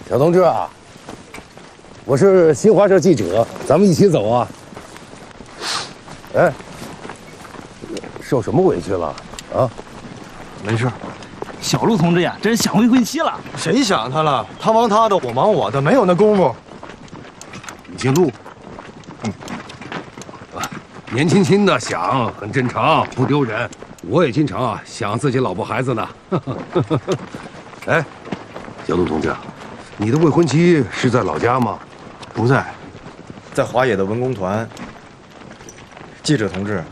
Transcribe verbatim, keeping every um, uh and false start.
小同志啊，我是新华社记者，咱们一起走啊。哎，受什么委屈了啊？ 没事。小陆同志呀，真是想未婚妻了。 谁想他了？他忙他的，我忙我的，没有那功夫。 你姓陆？嗯。年轻轻的想很正常，不丢人。我也经常啊想自己老婆孩子呢。哎，小陆同志，你的未婚妻是在老家吗？ 不在，在华野的文工团。记者同志，